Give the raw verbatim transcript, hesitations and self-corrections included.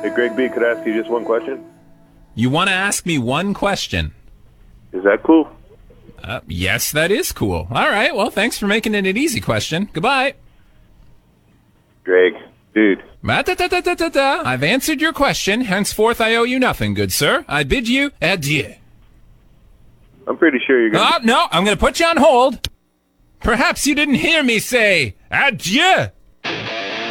Hey, Greg B., could I ask you just one question? You want to ask me one question? Is that cool? Uh, yes, that is cool. All right, well, thanks for making it an easy question. Goodbye. Greg, dude. Ma-da-da-da-da-da-da. I've answered your question. Henceforth, I owe you nothing, good sir. I bid you adieu. I'm pretty sure you're going to... Oh, no, I'm going to put you on hold. Perhaps you didn't hear me say adieu.